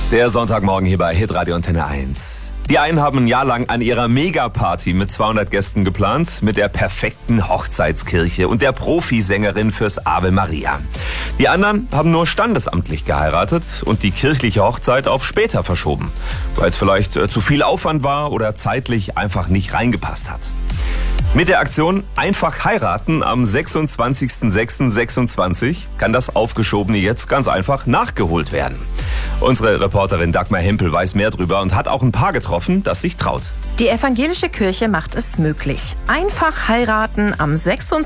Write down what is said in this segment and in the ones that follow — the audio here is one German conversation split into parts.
Der Sonntagmorgen hier bei Hitradio Antenne 1. Die einen haben ein Jahr lang an ihrer Megaparty mit 200 Gästen geplant, mit der perfekten Hochzeitskirche und der Profisängerin fürs Ave Maria. Die anderen haben nur standesamtlich geheiratet und die kirchliche Hochzeit auf später verschoben, weil es vielleicht zu viel Aufwand war oder zeitlich einfach nicht reingepasst hat. Mit der Aktion Einfach heiraten am 26.06.26 kann das Aufgeschobene jetzt ganz einfach nachgeholt werden. Unsere Reporterin Dagmar Hempel weiß mehr drüber und hat auch ein Paar getroffen, das sich traut. Die evangelische Kirche macht es möglich. Einfach heiraten am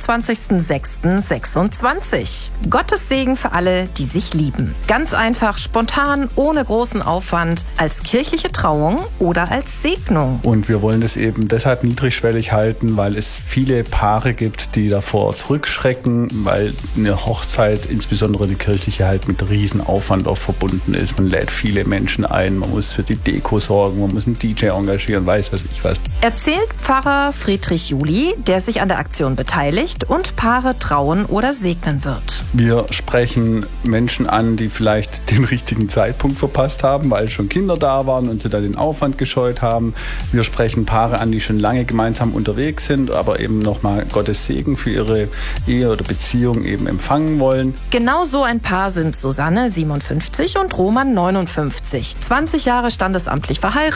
26.06.26. Gottes Segen für alle, die sich lieben. Ganz einfach, spontan, ohne großen Aufwand, als kirchliche Trauung oder als Segnung. Und wir wollen es eben deshalb niedrigschwellig halten, weil es viele Paare gibt, die davor zurückschrecken, weil eine Hochzeit, insbesondere die kirchliche, halt mit riesen Aufwand auch verbunden ist. Man lädt viele Menschen ein, man muss für die Deko sorgen, man muss einen DJ engagieren, weiß was ich was. Erzählt Pfarrer Friedrich Juli, der sich an der Aktion beteiligt und Paare trauen oder segnen wird. Wir sprechen Menschen an, die vielleicht den richtigen Zeitpunkt verpasst haben, weil schon Kinder da waren und sie dann den Aufwand gescheut haben. Wir sprechen Paare an, die schon lange gemeinsam unterwegs sind, aber eben nochmal Gottes Segen für ihre Ehe oder Beziehung eben empfangen wollen. Genau so ein Paar sind Susanne, 57, und Roman, 59. 20 Jahre standesamtlich verheiratet.